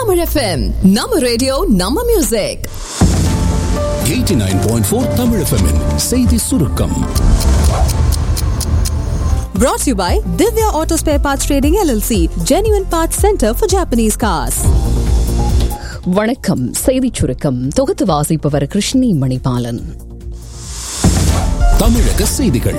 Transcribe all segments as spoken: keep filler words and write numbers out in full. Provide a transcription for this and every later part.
Tamil F M, நம்ம radio நம்ம music. எண்பத்தி ஒன்பது புள்ளி நான்கு Tamil F M -இன் செய்தி சுருக்கம். Brought to you by Divya Auto Spare Parts Trading L L C, Genuine Parts Center for Japanese Cars. வணக்கம். செய்திச் சுருக்கம் தொகுத்து வாசிப்பவர் கிருஷ்ணி மணிபாலன். தமிழக செய்திகள்.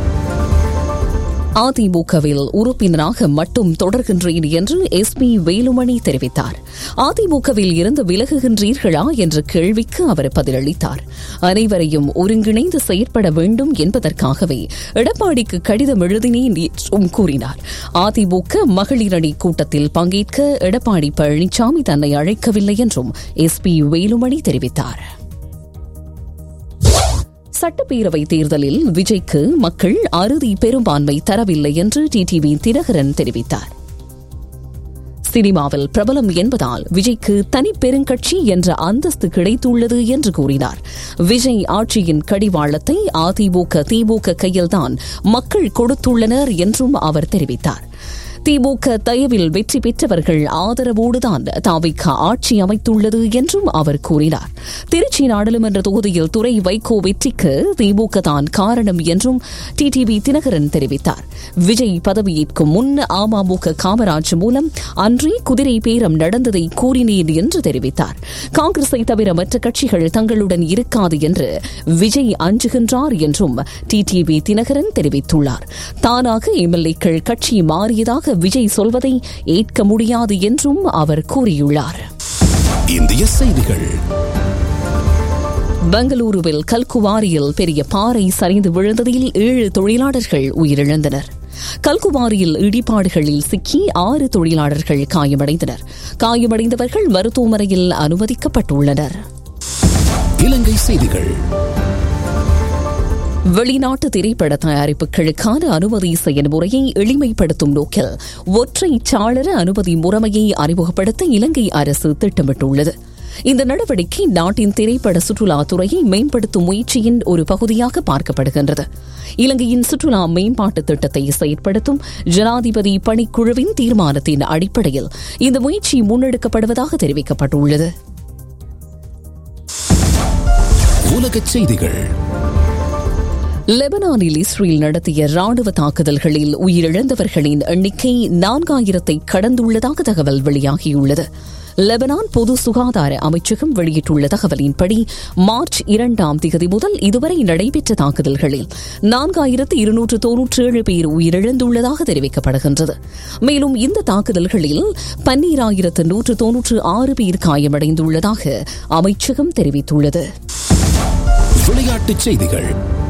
அதிமுகவில் உறுப்பினராக மட்டும் தொடர்கின்றேன் என்று எஸ் பி வேலுமணி தெரிவித்தார். அதிமுகவில் இருந்து விலகுகின்றீர்களா என்ற கேள்விக்கு அவர் பதிலளித்தார். அனைவரையும் ஒருங்கிணைந்து செயற்பட வேண்டும் என்பதற்காகவே எடப்பாடிக்கு கடிதம் எழுதினேன் என்றும் கூறினார். அதிமுக மகளிர் அணி கூட்டத்தில் பங்கேற்க எடப்பாடி பழனிசாமி தன்னை அழைக்கவில்லை என்றும் எஸ் பி வேலுமணி தெரிவித்தார். சட்டப்பேரவை தேர்தலில் விஜய்க்கு மக்கள் அறுதி பெரும்பான்மை தரவில்லை என்று டிடிவி தினகரன் தெரிவித்தார். சினிமாவில் பிரபலம் என்பதால் விஜய்க்கு தனி பெருங்கட்சி என்ற அந்தஸ்து கிடைத்துள்ளது என்று கூறினார். விஜய் ஆட்சியின் கடிவாளத்தை அதிமுக திமுக கையில்தான் மக்கள் கொடுத்துள்ளனர் என்றும் அவர் தெரிவித்தார். திமுக தயவில் வெற்றி பெற்றவர்கள் ஆதரவோடுதான் தவிக ஆட்சி அமைத்துள்ளது என்றும் அவர் கூறினார். திருச்சி நாடாளுமன்ற தொகுதியில் துரை வைகோ வெற்றிக்கு திமுக தான் காரணம் என்றும் டிடிவி தினகரன் தெரிவித்தார். விஜய் பதவியேற்கும் முன் அமமுக காமராஜ் மூலம் அன்றே குதிரை பேரம் நடந்ததை கூறினேன் என்று தெரிவித்தார். காங்கிரஸை தவிர மற்ற கட்சிகள் தங்களுடன் இருக்காது என்று விஜய் அஞ்சுகின்றார் என்றும் டிடிவி தினகரன் தெரிவித்துள்ளார். தானாக எம்எல்ஏக்கள் கட்சி மாறியதாக விஜய் சொல்வதை ஏற்க முடியாது என்றும் அவர் கூறியுள்ளார். இந்திய செய்திகள். பெங்களூருவில் கல்குவாரியில் பெரிய பாறை சரிந்து விழுந்ததில் ஏழு தொழிலாளர்கள் உயிரிழந்தனர். கல்குவாரியில் இடிபாடுகளில் சிக்கி ஆறு தொழிலாளர்கள் காயமடைந்தனர். காயமடைந்தவர்கள் மருத்துவமனையில் அனுமதிக்கப்பட்டுள்ளனர். இலங்கை செய்திகள். வெளிநாட்டு திரைப்பட தயாரிப்புகளுக்கான அனுமதி செயல்முறையை எளிமைப்படுத்தும் நோக்கில் ஒற்றை சாளர அனுமதி முறைமையை அறிமுகப்படுத்த இலங்கை அரசு திட்டமிட்டுள்ளது. இந்த நடவடிக்கை நாட்டின் திரைப்பட சுற்றுலாத்துறையை மேம்படுத்தும் முயற்சியின் ஒரு பகுதியாக பார்க்கப்படுகின்றது. இலங்கையின் சுற்றுலா மேம்பாட்டு திட்டத்தை செயற்படுத்தும் ஜனாதிபதி பணிக்குழுவின் தீர்மானத்தின் அடிப்படையில் இந்த முயற்சி முன்னெடுக்கப்படுவதாக தெரிவிக்கப்பட்டுள்ளது. உலகச் செய்திகள். லெபனானில் இஸ்ரேல் நடத்திய ராணுவ தாக்குதல்களில் உயிரிழந்தவர்களின் எண்ணிக்கை நான்காயிரத்தை கடந்துள்ளதாக தகவல் வெளியாகியுள்ளது. லெபனான் பொது சுகாதார அமைச்சகம் வெளியிட்டுள்ள தகவலின்படி மார்ச் இரண்டாம் தேதி முதல் இதுவரை நடைபெற்ற தாக்குதல்களில் நான்காயிரத்து இருநூற்று தொன்னூற்றி ஏழு பேர் உயிரிழந்துள்ளதாக தெரிவிக்கப்படுகின்றது. மேலும் இந்த தாக்குதல்களில் பன்னிராயிரத்து நூற்று தொன்னூற்று ஆறு பேர் காயமடைந்துள்ளதாக அமைச்சகம் தெரிவித்துள்ளது. விளையாட்டுச் செய்திகள்.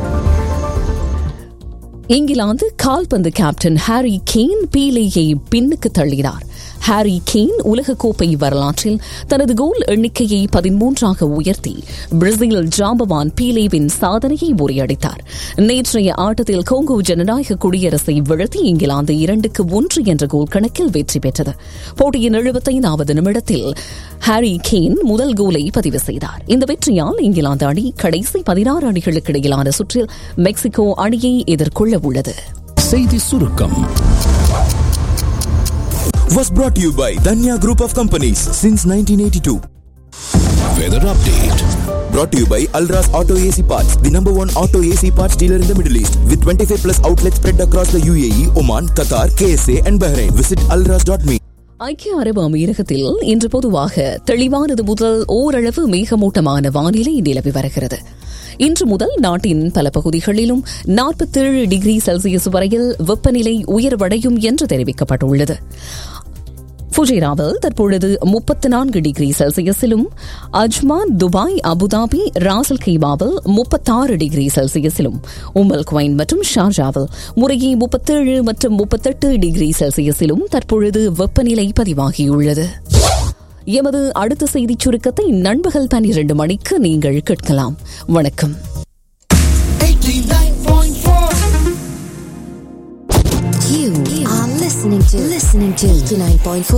இங்கிலாந்து கால்பந்து கேப்டன் ஹாரி கெய்ன் பீலேயை பின்னுக்கு தள்ளினார். ஹாரி கெய்ன் உலகக்கோப்பை வரலாற்றில் தனது கோல் எண்ணிக்கையை பதிமூன்றாக உயர்த்தி பிரேசில் ஜாம்பவான் பீலேவின் சாதனையை முறியடித்தார். நேற்றைய ஆட்டத்தில் கோங்கோ ஜனநாயக குடியரசை வீழ்த்தி இங்கிலாந்து இரண்டுக்கு ஒன்று என்ற கோல் கணக்கில் வெற்றி பெற்றது. போட்டியின் எழுபத்தைந்தாவது நிமிடத்தில் ஹாரி கெய்ன் முதல் கோலை பதிவு செய்தார். இந்த வெற்றியால் இங்கிலாந்து அணி கடைசி பதினாறு அணிகளுக்கு இடையிலான சுற்றில் மெக்சிகோ அணியை எதிர்கொள்ள உள்ளது. செய்தி சுருக்கம் was brought to you by Danya Group of Companies since nineteen eighty-two. Weather update Brought to you by Alras Auto A C Parts, the number one auto A C parts dealer in the Middle East, with twenty-five plus outlets spread across the U A E, Oman, Qatar, K S A and Bahrain. Visit alras dot me. ஐக்கிய அரபு அமீரகத்தில் இன்று பொதுவாக தெளிவானது முதல் ஓரளவு மேகமூட்டமான வானிலை நிலவி வருகிறது. இன்று முதல் நாட்டின் பல பகுதிகளிலும் நாற்பத்தேழு டிகிரி செல்சியஸ் வரையில் வெப்பநிலை உயர்வடையும் என்று தெரிவிக்கப்பட்டுள்ளது. ஃபுஜைராவில் தற்பொழுது முப்பத்தி நான்கு டிகிரி செல்சியஸிலும், அஜ்மான், துபாய், அபுதாபி, ராசல் கைமாவில் முப்பத்தாறு டிகிரி செல்சியஸிலும், உமல் குவைன் மற்றும் ஷார்ஜாவில் முறையே முப்பத்தேழு மற்றும் முப்பத்தெட்டு டிகிரி செல்சியஸிலும் தற்பொழுது வெப்பநிலை பதிவாகியுள்ளது. எமது அடுத்த செய்திச் சுருக்கத்தை நண்பகல் பன்னிரண்டு மணிக்கு நீங்கள் கேட்கலாம். வணக்கம். You are listening to listening to eighty-nine point four